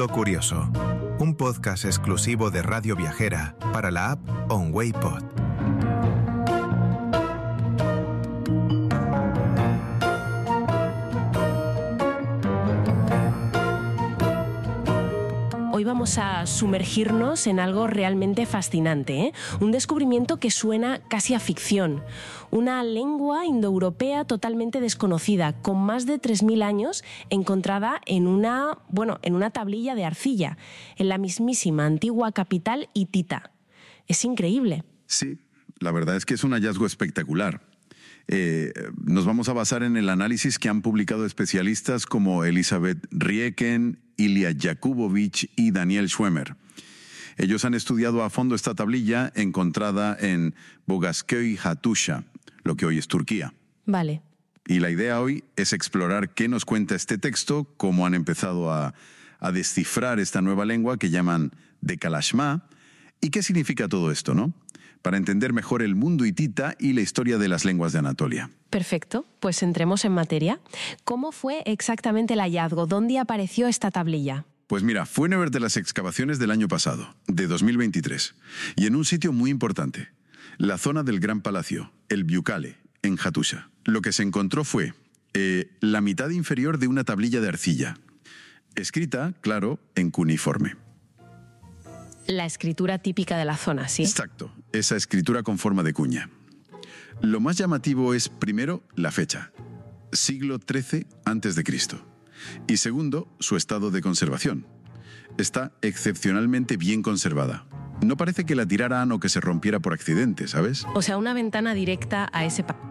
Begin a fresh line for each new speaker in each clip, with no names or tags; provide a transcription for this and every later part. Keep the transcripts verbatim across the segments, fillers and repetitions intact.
Mundo Curioso, un podcast exclusivo de Radio Viajera para la app OnWayPod.
Hoy vamos a sumergirnos en algo realmente fascinante, ¿eh? Un descubrimiento que suena casi a ficción. Una lengua indoeuropea totalmente desconocida, con más de tres mil años, encontrada en una, bueno, en una tablilla de arcilla, en la mismísima antigua capital hitita. Es increíble.
Sí, la verdad es que es un hallazgo espectacular. Eh, nos vamos a basar en el análisis que han publicado especialistas como Elizabeth Rieken, Ilya Jakubowicz y Daniel Schwemmer. Ellos han estudiado a fondo esta tablilla encontrada en Boğazköy Hattusha, lo que hoy es Turquía.
Vale.
Y la idea hoy es explorar qué nos cuenta este texto, cómo han empezado a, a descifrar esta nueva lengua que llaman Dekalashma y qué significa todo esto, ¿no? Para entender mejor el mundo hitita y la historia de las lenguas de Anatolia.
Perfecto, pues entremos en materia. ¿Cómo fue exactamente el hallazgo? ¿Dónde apareció esta tablilla?
Pues mira, fue en una de las excavaciones del año pasado, de dos mil veintitrés, y en un sitio muy importante, la zona del Gran Palacio, el Büyükale, en Hattusha. Lo que se encontró fue eh, la mitad inferior de una tablilla de arcilla, escrita, claro, en cuneiforme.
La escritura típica de la zona, ¿sí?
Exacto, esa escritura con forma de cuña. Lo más llamativo es, primero, la fecha, siglo trece antes de Cristo, y segundo, su estado de conservación. Está excepcionalmente bien conservada. No parece que la tiraran o que se rompiera por accidente, ¿sabes?
O sea, una ventana directa a ese país.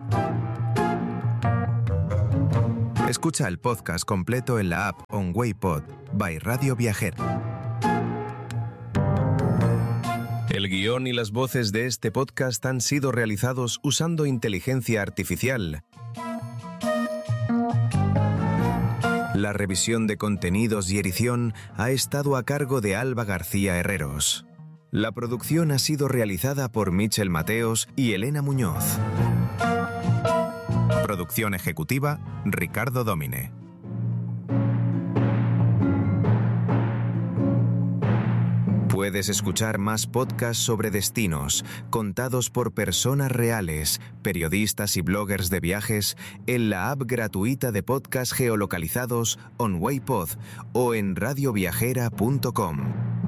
Escucha el podcast completo en la app OnWayPod by Radio Viajera. El guión y las voces de este podcast han sido realizados usando inteligencia artificial. La revisión de contenidos y edición ha estado a cargo de Alba García Herreros. La producción ha sido realizada por Michel Mateos y Elena Muñoz. Producción ejecutiva, Ricardo Domine. Puedes escuchar más podcasts sobre destinos, contados por personas reales, periodistas y bloggers de viajes, en la app gratuita de podcasts geolocalizados OnWayPod o en radio viajera punto com.